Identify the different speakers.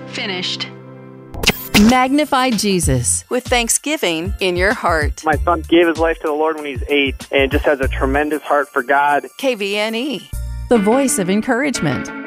Speaker 1: Finished.
Speaker 2: Magnify Jesus with thanksgiving in your heart.
Speaker 3: My son gave his life to the Lord when he was 8 and just has a tremendous heart for God.
Speaker 2: KVNE, the voice of encouragement.